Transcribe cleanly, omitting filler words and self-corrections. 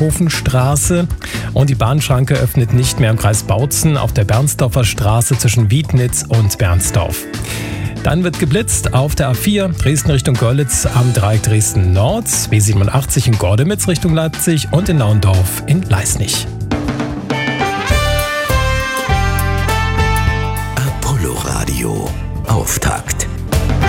Bischofshofenstraße. Und die Bahnschranke öffnet nicht mehr im Kreis Bautzen auf der Bernsdorfer Straße zwischen Wiednitz und Bernsdorf. Dann wird geblitzt auf der A4 Dresden Richtung Görlitz am Dreieck Dresden Nord, B87 in Gordemitz Richtung Leipzig und in Naundorf in Leisnig.